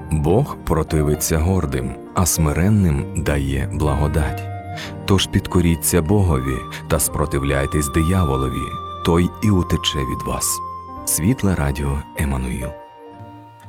Бог противиться гордим, а смиренним дає благодать. Тож підкоріться Богові та спротивляйтесь дияволові, той і утече від вас. Світле радіо Еммануїл.